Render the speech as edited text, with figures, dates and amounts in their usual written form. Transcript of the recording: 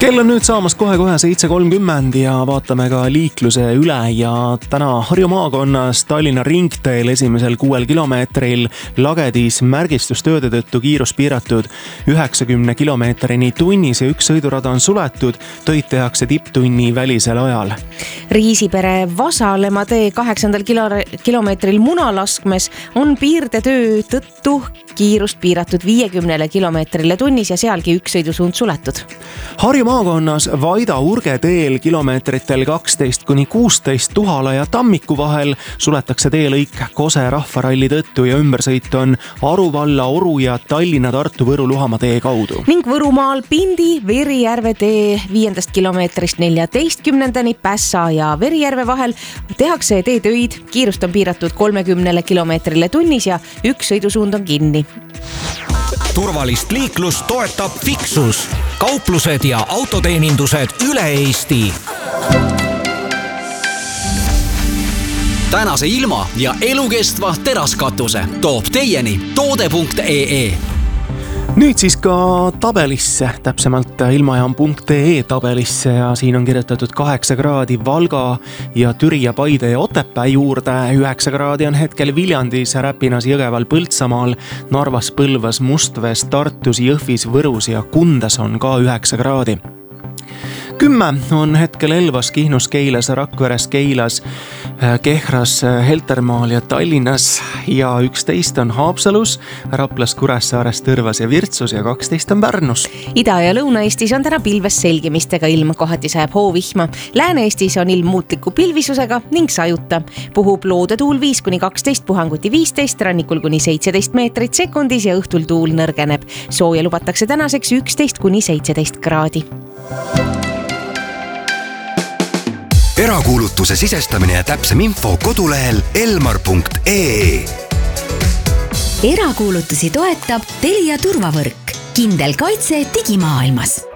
Kell on nüüd saamas kohe 7:30 ja vaatame ka liikluse üle ja täna Harju maakonnas Tallinna ringteel esimesel 6 kilomeetril Lagedis märgistustööde tõttu kiirus piiratud 90 kilomeetrini tunnis ja üks sõidurada on suletud, töid tehakse tipptunni välisel ajal. Riisipere Vasalemma tee 8. kilomeetril Munalaskmes on piirdetöö tõttu kiirust piiratud 50 kilomeetrile tunnis ja sealgi üks sõidusuund suletud. Harju maakonnas Vaida-Urge teel kilomeetritel 12–16 Tuhala ja Tammiku vahel suletakse teelõik Kose rahvaralli tõttu ja ümbersõit on Aruvalla, Oru ja Tallinna-Tartu-Võru-Luhamaa tee kaudu. Ning Võrumaal Pindi Verijärve tee 5. kilomeetrist 14. Pässa ja Verijärve vahel tehakse teetöid, kiirust on piiratud 30 kilomeetrile tunnis ja üks sõidusuund on kinni. Turvalist liiklust toetab Fixus, kauplused ja autoteenindused üle Eesti. Tänase ilma ja elukestva teraskatuse toob teieni toode.ee. Nüüd siis ka tabelisse, täpsemalt ilmajaam.ee tabelisse ja siin on kirjutatud 8 kraadi Valga ja Türi ja Paide ja Otepää juurde, 9 kraadi on hetkel Viljandis, Räpinas, Jõgeval, Põltsamaal, Narvas, Põlvas, Mustvees, Tartus, Jõhvis, Võrus ja Kundas on ka 9 kraadi. 10 on hetkel Elvas, Kihnus, Keilas, Rakveres, Keilas, Kehras, Heltermaal ja Tallinnas ja 11 on Haapsalus, Raplas, Kuressaares, Tõrvas ja Virtsus ja 12 on Pärnus. Ida- ja Lõuna-Eestis on täna pilves selgimistega ilm, kohati sajab hoovihma. Lääne-Eestis on ilm muutliku pilvisusega ning sajuta. Puhub loodetuul 5–12, puhanguti 15, rannikul kuni 17 meetrit sekundis ja õhtul tuul nõrgeneb. Sooja lubatakse tänaseks 11–17 kraadi. Erakuulutuse sisestamine ja täpsem info kodulehel elmar.ee. Erakuulutusi toetab Telia turvavõrk. Kindel kaitse digimaailmas.